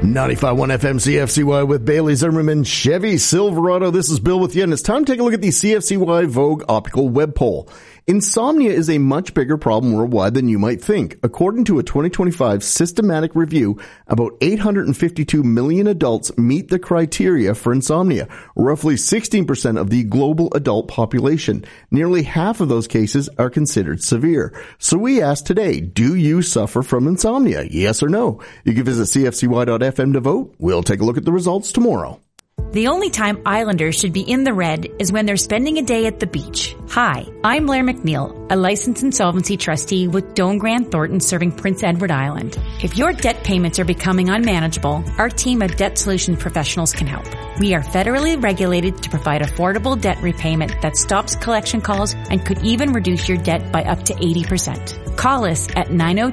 95.1 FM CFCY with Bailey Zimmerman, Chevy Silverado. This is Bill with you, and it's time to take a look at the CFCY Vogue Optical Web Poll. Insomnia is a much bigger problem worldwide than you might think. According to a 2025 systematic review, about 852 million adults meet the criteria for insomnia, roughly 16% of the global adult population. Nearly half of those cases are considered severe. So we asked today, do you suffer from insomnia? Yes or no? You can visit cfcy.fm to vote. We'll take a look at the results tomorrow. The only time Islanders should be in the red is when they're spending a day at the beach. Hi, I'm Blair McNeil, a licensed insolvency trustee with Doane Grant Thornton serving Prince Edward Island. If your debt payments are becoming unmanageable, our team of debt solutions professionals can help. We are federally regulated to provide affordable debt repayment that stops collection calls and could even reduce your debt by up to 80%. Call us at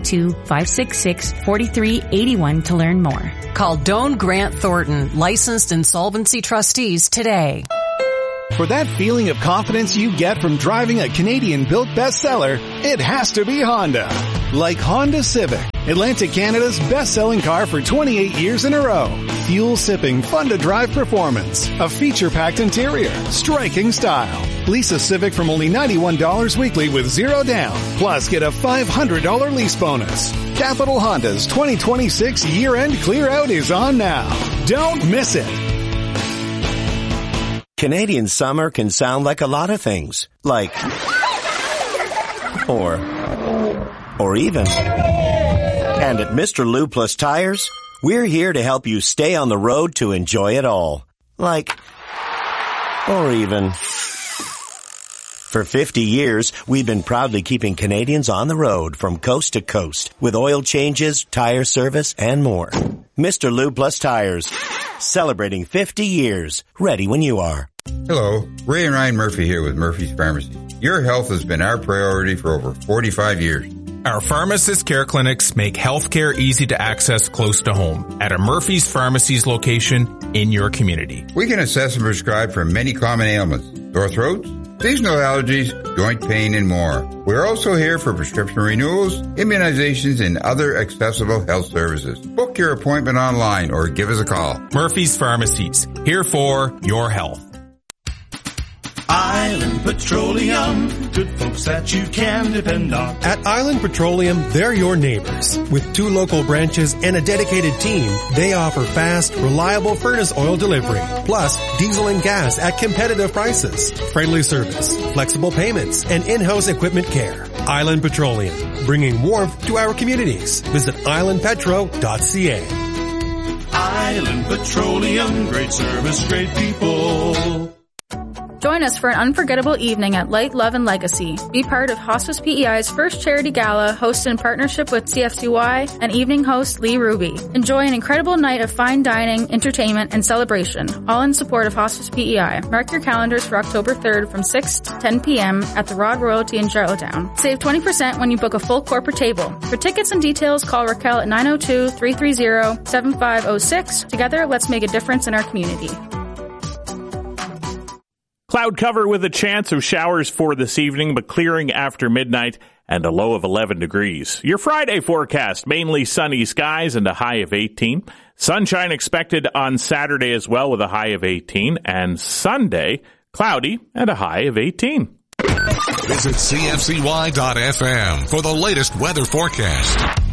902-566-4381 to learn more. Call Doane Grant Thornton, licensed insolvency trustees today. For that feeling of confidence you get from driving a Canadian-built bestseller, it has to be Honda. Like Honda Civic, Atlantic Canada's best-selling car for 28 years in a row. Fuel-sipping, fun-to-drive performance, a feature-packed interior, striking style. Lease a Civic from only $91 weekly with zero down. Plus, get a $500 lease bonus. Capital Honda's 2026 year-end clear-out is on now. Don't miss it. Canadian summer can sound like a lot of things, like, or even. And at Mr. Lube Plus Tires, we're here to help you stay on the road to enjoy it all, like, or even. For 50 years, we've been proudly keeping Canadians on the road from coast to coast with oil changes, tire service, and more. Mr. Lube Plus Tires, celebrating 50 years, ready when you are. Hello, Ray and Ryan Murphy here with Murphy's Pharmacy. Your health has been our priority for over 45 years. Our pharmacist care clinics make healthcare easy to access close to home at a Murphy's Pharmacy's location in your community. We can assess and prescribe for many common ailments, sore throats, seasonal allergies, joint pain, and more. We're also here for prescription renewals, immunizations, and other accessible health services. Book your appointment online or give us a call. Murphy's Pharmacies, here for your health. Island Petroleum, good folks that you can depend on. At Island Petroleum, they're your neighbors. With 2 local branches and a dedicated team, they offer fast, reliable furnace oil delivery, plus diesel and gas at competitive prices, friendly service, flexible payments, and in-house equipment care. Island Petroleum, bringing warmth to our communities. Visit islandpetro.ca. Island Petroleum, great service, great people. Join us for an unforgettable evening at Light, Love, and Legacy. Be part of Hospice PEI's first charity gala, hosted in partnership with CFCY and evening host Lee Ruby. Enjoy an incredible night of fine dining, entertainment, and celebration, all in support of Hospice PEI. Mark your calendars for October 3rd from 6 to 10 p.m. at the Rod Royalty in Charlottetown. Save 20% when you book a full corporate table. For tickets and details, call Raquel at 902-330-7506. Together, let's make a difference in our community. Cloud cover with a chance of showers for this evening, but clearing after midnight and a low of 11 degrees. Your Friday forecast, mainly sunny skies and a high of 18. Sunshine expected on Saturday as well with a high of 18. And Sunday, cloudy and a high of 18. Visit CFCY.FM for the latest weather forecast.